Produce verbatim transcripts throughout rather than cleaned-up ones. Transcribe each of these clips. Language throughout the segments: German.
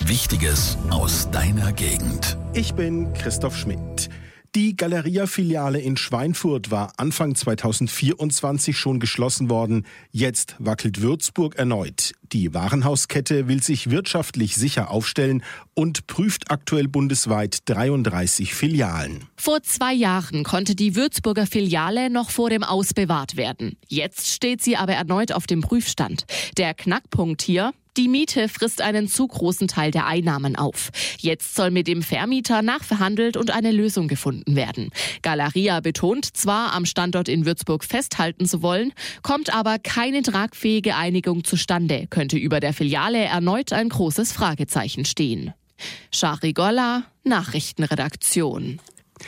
Wichtiges aus deiner Gegend. Ich bin Christoph Schmidt. Die Galeria-Filiale in Schweinfurt war Anfang zweitausendvierundzwanzig schon geschlossen worden. Jetzt wackelt Würzburg erneut. Die Warenhauskette will sich wirtschaftlich sicher aufstellen und prüft aktuell bundesweit dreiunddreißig Filialen. Vor zwei Jahren konnte die Würzburger Filiale noch vor dem Aus bewahrt werden. Jetzt steht sie aber erneut auf dem Prüfstand. Der Knackpunkt hier: die Miete frisst einen zu großen Teil der Einnahmen auf. Jetzt soll mit dem Vermieter nachverhandelt und eine Lösung gefunden werden. Galeria betont zwar, am Standort in Würzburg festhalten zu wollen, kommt aber keine tragfähige Einigung zustande, könnte über der Filiale erneut ein großes Fragezeichen stehen. Shari Golla, Nachrichtenredaktion.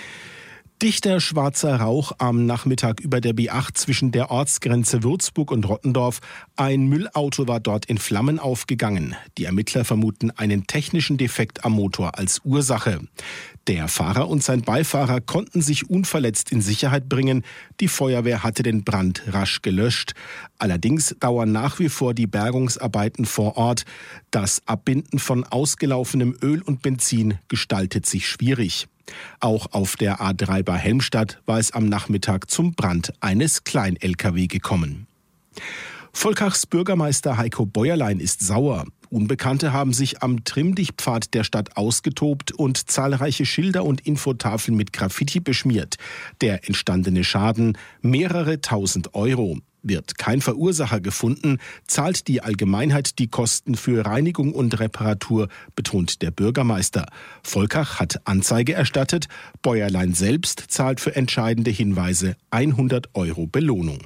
Dichter schwarzer Rauch am Nachmittag über der B acht zwischen der Ortsgrenze Würzburg und Rottendorf. Ein Müllauto war dort in Flammen aufgegangen. Die Ermittler vermuten einen technischen Defekt am Motor als Ursache. Der Fahrer und sein Beifahrer konnten sich unverletzt in Sicherheit bringen. Die Feuerwehr hatte den Brand rasch gelöscht. Allerdings dauern nach wie vor die Bergungsarbeiten vor Ort. Das Abbinden von ausgelaufenem Öl und Benzin gestaltet sich schwierig. Auch auf der A drei bei Helmstadt war es am Nachmittag zum Brand eines Klein-L K W gekommen. Volkachs Bürgermeister Heiko Bäuerlein ist sauer. Unbekannte haben sich am Trimm-dich-Pfad der Stadt ausgetobt und zahlreiche Schilder und Infotafeln mit Graffiti beschmiert. Der entstandene Schaden mehrere tausend Euro. Wird kein Verursacher gefunden, zahlt die Allgemeinheit die Kosten für Reinigung und Reparatur, betont der Bürgermeister. Volkach hat Anzeige erstattet. Bäuerlein selbst zahlt für entscheidende Hinweise hundert Euro Belohnung.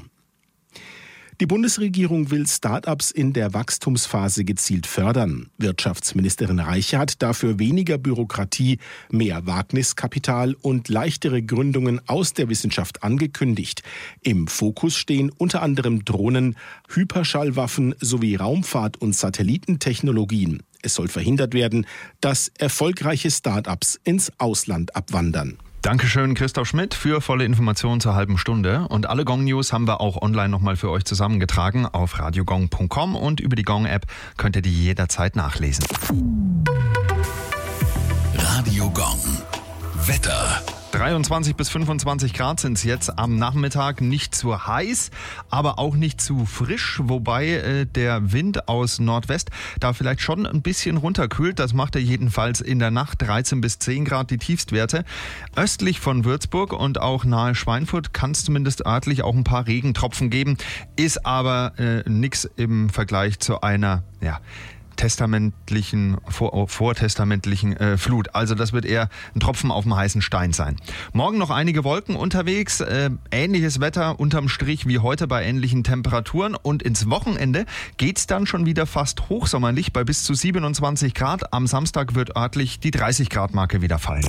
Die Bundesregierung will Start-ups in der Wachstumsphase gezielt fördern. Wirtschaftsministerin Reiche hat dafür weniger Bürokratie, mehr Wagniskapital und leichtere Gründungen aus der Wissenschaft angekündigt. Im Fokus stehen unter anderem Drohnen, Hyperschallwaffen sowie Raumfahrt- und Satellitentechnologien. Es soll verhindert werden, dass erfolgreiche Start-ups ins Ausland abwandern. Dankeschön, Christoph Schmidt, für volle Informationen zur halben Stunde. Und alle Gong-News haben wir auch online nochmal für euch zusammengetragen auf radiogong punkt com und über die Gong-App könnt ihr die jederzeit nachlesen. Radio Gong. Wetter. dreiundzwanzig bis fünfundzwanzig Grad sind es jetzt am Nachmittag, nicht zu heiß, aber auch nicht zu frisch, wobei äh, der Wind aus Nordwest da vielleicht schon ein bisschen runterkühlt. Das macht er jedenfalls in der Nacht, dreizehn bis zehn Grad die Tiefstwerte. Östlich von Würzburg und auch nahe Schweinfurt kann es zumindest örtlich auch ein paar Regentropfen geben, ist aber äh, nichts im Vergleich zu einer, ja, testamentlichen, vor, vortestamentlichen äh, Flut. Also das wird eher ein Tropfen auf dem heißen Stein sein. Morgen noch einige Wolken unterwegs, äh, ähnliches Wetter unterm Strich wie heute bei ähnlichen Temperaturen und ins Wochenende geht's dann schon wieder fast hochsommerlich bei bis zu siebenundzwanzig Grad. Am Samstag wird örtlich die dreißig Grad Marke wieder fallen.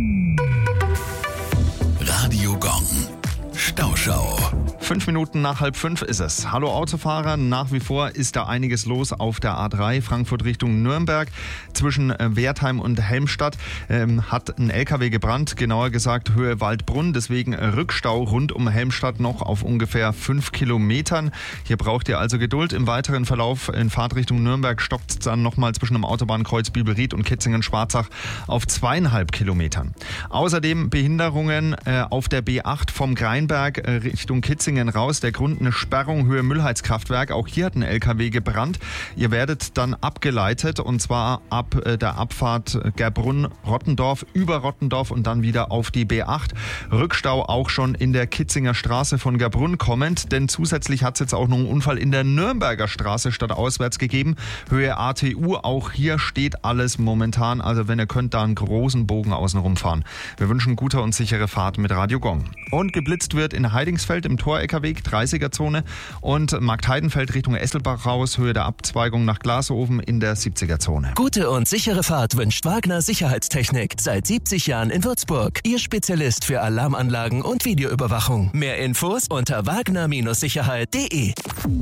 Radio Gong. Stauschau. Fünf Minuten nach halb fünf ist es. Hallo Autofahrer, nach wie vor ist da einiges los auf der A drei, Frankfurt Richtung Nürnberg. Zwischen Wertheim und Helmstadt ähm, hat ein L K W gebrannt, genauer gesagt Höhe Waldbrunn. Deswegen Rückstau rund um Helmstadt noch auf ungefähr fünf Kilometern. Hier braucht ihr also Geduld. Im weiteren Verlauf in Fahrtrichtung Nürnberg stoppt es dann nochmal zwischen dem Autobahnkreuz Bibelried und Kitzingen-Schwarzach auf zweieinhalb Kilometern. Außerdem Behinderungen äh, auf der B acht vom Greinberg äh, Richtung Kitzingen raus. Der Grund eine Sperrung Höhe Müllheizkraftwerk. Auch hier hat ein L K W gebrannt. Ihr werdet dann abgeleitet und zwar ab der Abfahrt Gerbrunn-Rottendorf über Rottendorf und dann wieder auf die B acht. Rückstau auch schon in der Kitzinger Straße von Gerbrunn kommend, denn zusätzlich hat es jetzt auch noch einen Unfall in der Nürnberger Straße stadtauswärts gegeben. Höhe A T U. Auch hier steht alles momentan. Also wenn ihr könnt, da einen großen Bogen außen rumfahren. Wir wünschen gute und sichere Fahrt mit Radio Gong. Und geblitzt wird in Heidingsfeld im Tor-L K W, dreißiger-Zone und Marktheidenfeld Richtung Esselbach raus, Höhe der Abzweigung nach Glasofen in der siebziger-Zone. Gute und sichere Fahrt wünscht Wagner Sicherheitstechnik. Seit siebzig Jahren in Würzburg. Ihr Spezialist für Alarmanlagen und Videoüberwachung. Mehr Infos unter wagner Sicherheit punkt de.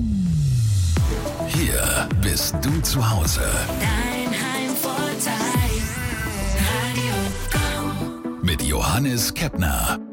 Hier bist du zu Hause. Dein Heimvorteil. Radio Gong. Mit Johannes Keppner.